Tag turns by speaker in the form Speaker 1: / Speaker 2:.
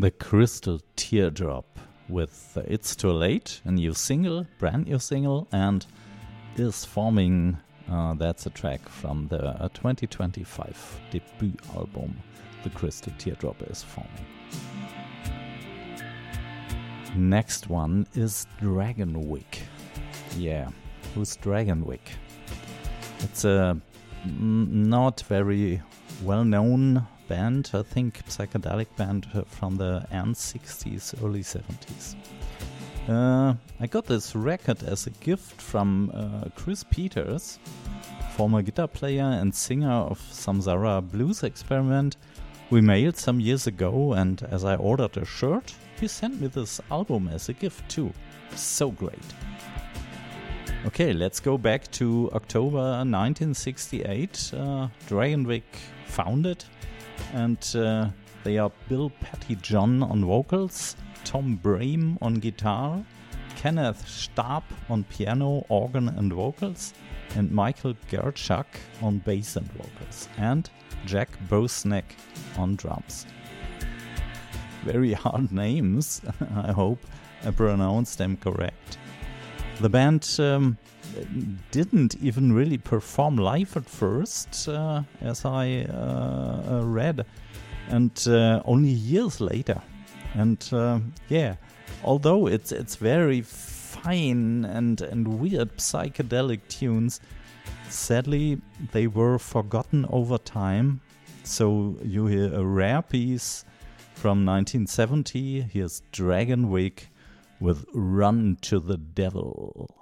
Speaker 1: The Crystal Teardrop with It's Too Late, a new single, brand new single, and Is Forming. That's a track from the 2025 debut album, The Crystal Teardrop Is Forming. Next one is Dragonwyck. Yeah, who's Dragonwyck? It's a not very well-known band, I think psychedelic band from the end 60s, early 70s. I got this record as a gift from Chris Peters, former guitar player and singer of Samsara Blues Experiment. We mailed some years ago, and as I ordered a shirt, he sent me this album as a gift too. So great. Okay, let's go back to October 1968. Dragonwyck founded, and they are Bill Pettyjohn on vocals, Tom Brame on guitar, Kenneth Stab on piano, organ and vocals, and Michael Gerchuk on bass and vocals, and Jack Bosnick on drums. Very hard names. I hope I pronounced them correct. The band didn't even really perform live at first, as I read, and only years later. And although it's very fine and weird psychedelic tunes, sadly they were forgotten over time. So you hear a rare piece from 1970. Here's Dragonwyck with Run to the Devil.